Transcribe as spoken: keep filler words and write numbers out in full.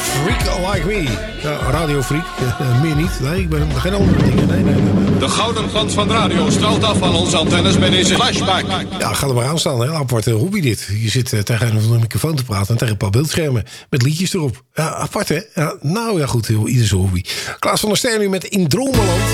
Freak Like Me. Ja, radiofreak. Uh, meer niet. Nee, ik ben geen andere dingen. Nee, nee, nee, nee. De gouden glans van de radio straalt af van onze antennes bij deze flashback. Ja, ga er maar aan staan. Heel aparte hobby dit. Je zit uh, tegen een of andere microfoon te praten en tegen een paar beeldschermen met liedjes erop. Ja, apart hè? Ja, nou ja, goed. Heel, ieder zijn hobby. Klaas van der Ster nu met In Dromenland.